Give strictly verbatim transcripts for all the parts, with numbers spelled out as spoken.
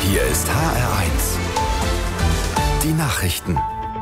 Hier ist H R eins. Die Nachrichten.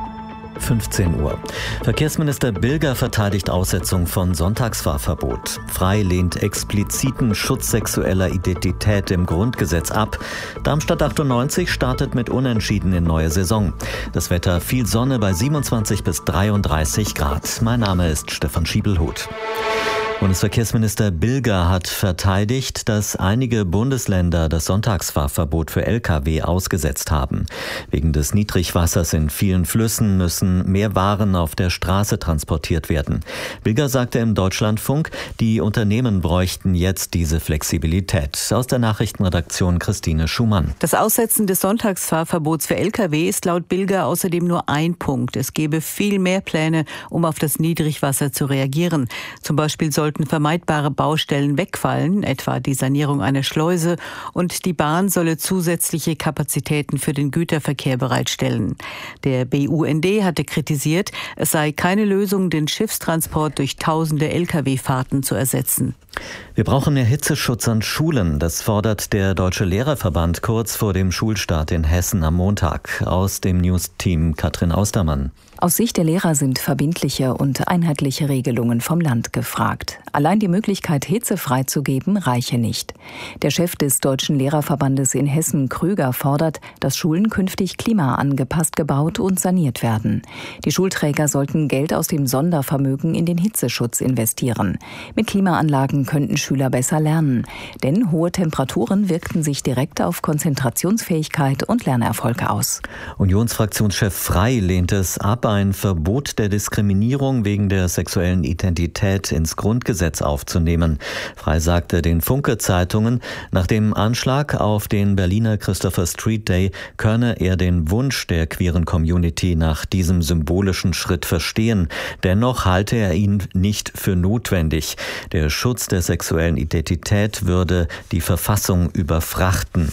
fünfzehn Uhr. Verkehrsminister Bilger verteidigt Aussetzung von Sonntagsfahrverbot. Frei lehnt expliziten Schutz sexueller Identität im Grundgesetz ab. Darmstadt achtundneunzig startet mit Unentschieden in neue Saison. Das Wetter: viel Sonne bei siebenundzwanzig bis dreiunddreißig Grad. Mein Name ist Stefan Schiebelhuth. Bundesverkehrsminister Bilger hat verteidigt, dass einige Bundesländer das Sonntagsfahrverbot für L K W ausgesetzt haben. Wegen des Niedrigwassers in vielen Flüssen müssen mehr Waren auf der Straße transportiert werden. Bilger sagte im Deutschlandfunk, die Unternehmen bräuchten jetzt diese Flexibilität. Aus der Nachrichtenredaktion Christine Schumann. Das Aussetzen des Sonntagsfahrverbots für L K W ist laut Bilger außerdem nur ein Punkt. Es gäbe viel mehr Pläne, um auf das Niedrigwasser zu reagieren. Zum Beispiel sollten vermeidbare Baustellen wegfallen, etwa die Sanierung einer Schleuse, und die Bahn solle zusätzliche Kapazitäten für den Güterverkehr bereitstellen. Der B U N D hatte kritisiert, es sei keine Lösung, den Schiffstransport durch tausende L K W-Fahrten zu ersetzen. Wir brauchen mehr Hitzeschutz an Schulen. Das fordert der Deutsche Lehrerverband kurz vor dem Schulstart in Hessen am Montag. Aus dem News-Team Katrin Austermann. Aus Sicht der Lehrer sind verbindliche und einheitliche Regelungen vom Land gefragt. Allein die Möglichkeit, Hitze freizugeben, reiche nicht. Der Chef des Deutschen Lehrerverbandes in Hessen, Krüger, fordert, dass Schulen künftig klimaangepasst gebaut und saniert werden. Die Schulträger sollten Geld aus dem Sondervermögen in den Hitzeschutz investieren. Mit Klimaanlagen könnten Schüler besser lernen. Denn hohe Temperaturen wirkten sich direkt auf Konzentrationsfähigkeit und Lernerfolge aus. Unionsfraktionschef Frey lehnt es ab, ein Verbot der Diskriminierung wegen der sexuellen Identität ins Grundgesetz aufzunehmen. Frey sagte den Funke-Zeitungen, nach dem Anschlag auf den Berliner Christopher Street Day könne er den Wunsch der queeren Community nach diesem symbolischen Schritt verstehen. Dennoch halte er ihn nicht für notwendig. Der Schutz der sexuellen Identität würde die Verfassung überfrachten.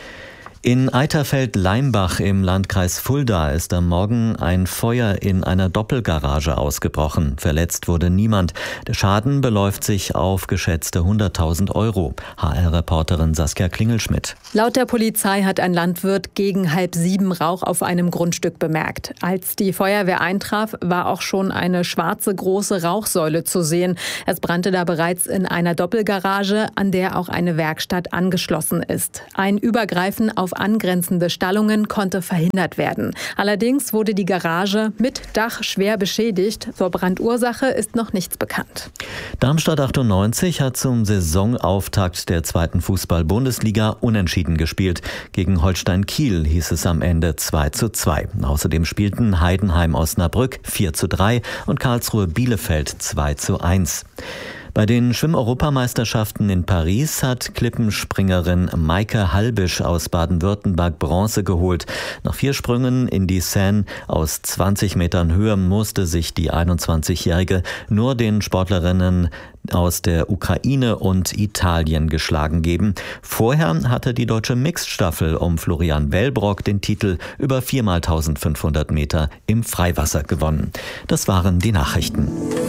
In Eiterfeld-Leimbach im Landkreis Fulda ist am Morgen ein Feuer in einer Doppelgarage ausgebrochen. Verletzt wurde niemand. Der Schaden beläuft sich auf geschätzte hunderttausend Euro. H R-Reporterin Saskia Klingelschmidt. Laut der Polizei hat ein Landwirt gegen halb sieben Rauch auf einem Grundstück bemerkt. Als die Feuerwehr eintraf, war auch schon eine schwarze große Rauchsäule zu sehen. Es brannte da bereits in einer Doppelgarage, an der auch eine Werkstatt angeschlossen ist. Ein Übergreifen auf angrenzende Stallungen konnte verhindert werden. Allerdings wurde die Garage mit Dach schwer beschädigt. Zur Brandursache ist noch nichts bekannt. Darmstadt achtundneunzig hat zum Saisonauftakt der zweiten Fußball-Bundesliga unentschieden gespielt. Gegen Holstein Kiel hieß es am Ende zwei zu zwei. Außerdem spielten Heidenheim-Osnabrück vier zu drei und Karlsruhe Bielefeld zwei zu eins. Bei den Schwimm-Europameisterschaften in Paris hat Klippenspringerin Maike Halbisch aus Baden-Württemberg Bronze geholt. Nach vier Sprüngen in die Seine aus zwanzig Metern Höhe musste sich die einundzwanzigjährige nur den Sportlerinnen aus der Ukraine und Italien geschlagen geben. Vorher hatte die deutsche Mixed-Staffel um Florian Wellbrock den Titel über vier mal eintausendfünfhundert Meter im Freiwasser gewonnen. Das waren die Nachrichten.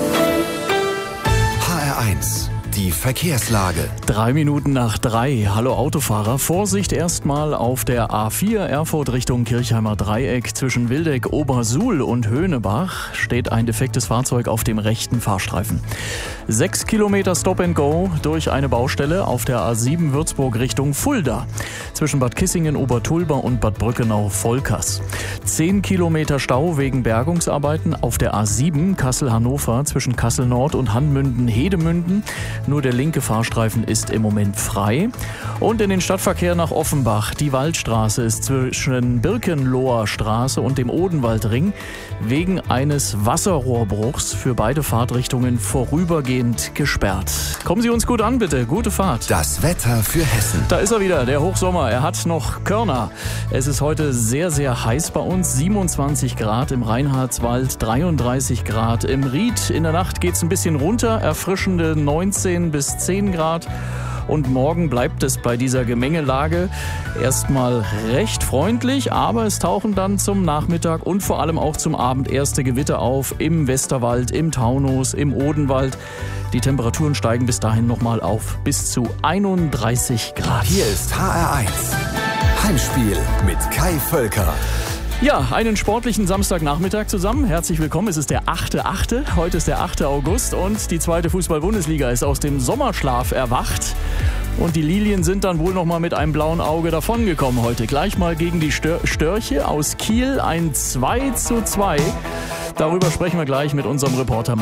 eins. Die Verkehrslage. Drei Minuten nach drei. Hallo Autofahrer. Vorsicht erstmal auf der A vier Erfurt Richtung Kirchheimer Dreieck. Zwischen Wildeck, Obersuhl und Höhnebach steht ein defektes Fahrzeug auf dem rechten Fahrstreifen. Sechs Kilometer Stop and Go durch eine Baustelle auf der A sieben Würzburg Richtung Fulda. Zwischen Bad Kissingen, Obertulba und Bad Brückenau-Volkers. Zehn Kilometer Stau wegen Bergungsarbeiten auf der A sieben Kassel-Hannover zwischen Kassel Nord und Hanmünden-Hedemünden. Nur der linke Fahrstreifen ist im Moment frei. Und in den Stadtverkehr nach Offenbach. Die Waldstraße ist zwischen Birkenloher Straße und dem Odenwaldring wegen eines Wasserrohrbruchs für beide Fahrtrichtungen vorübergehend gesperrt. Kommen Sie uns gut an, bitte. Gute Fahrt. Das Wetter für Hessen. Da ist er wieder, der Hochsommer. Er hat noch Körner. Es ist heute sehr, sehr heiß bei uns. siebenundzwanzig Grad im Reinhardswald, dreiunddreißig Grad im Ried. In der Nacht geht es ein bisschen runter. Erfrischende neunzehn bis zehn Grad. Und morgen bleibt es bei dieser Gemengelage erstmal recht freundlich, aber es tauchen dann zum Nachmittag und vor allem auch zum Abend erste Gewitter auf im Westerwald, im Taunus, im Odenwald. Die Temperaturen steigen bis dahin nochmal auf bis zu einunddreißig Grad. Hier ist H R eins. Heimspiel mit Kai Völker. Ja, einen sportlichen Samstagnachmittag zusammen. Herzlich willkommen. Es ist der achte achte Heute ist der achte August und die zweite Fußball-Bundesliga ist aus dem Sommerschlaf erwacht. Und die Lilien sind dann wohl noch mal mit einem blauen Auge davongekommen heute. Gleich mal gegen die Stör- Störche aus Kiel ein zwei zu zwei. Darüber sprechen wir gleich mit unserem Reporter